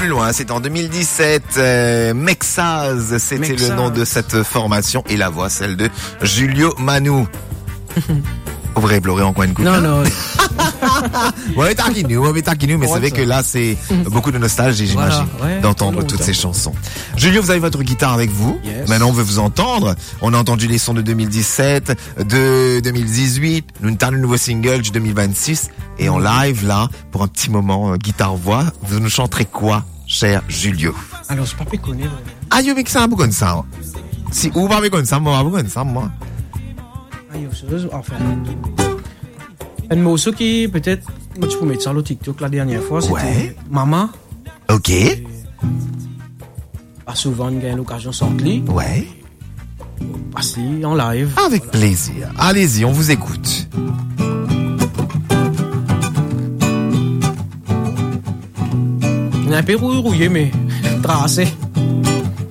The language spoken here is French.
Plus loin, c'est en 2017. Mexaz, c'était le nom de cette formation. Et la voix, celle de Julio Manu. Vous pourrez pleurer en coin de coupe. Non. Ouais, taquine-nous, mais c'est vrai que là, c'est beaucoup de nostalgie, j'imagine, d'entendre toutes ces chansons. Julio, vous avez votre guitare avec vous. Yes. Maintenant, on veut vous entendre. On a entendu les sons de 2017, de 2018. Nous avons le nouveau single du 2026. Et en live, là, pour un petit moment, guitare-voix, vous nous chanterez quoi, cher Julio? Alors, je ne peux pas connaître. Ah, yo, mais que ça, vous connaissez ça? Si, ou pas comme ça, moi, vous connaissez ça, moi. Enfin, un morceau qui peut-être moi tu peux mettre ça sur TikTok la dernière fois, c'était Maman. Ok. Pas souvent on a l'occasion de sortir. Ouais. Passer en live. Avec plaisir. Allez-y, on vous écoute. On est un peu rouillé mais tracé.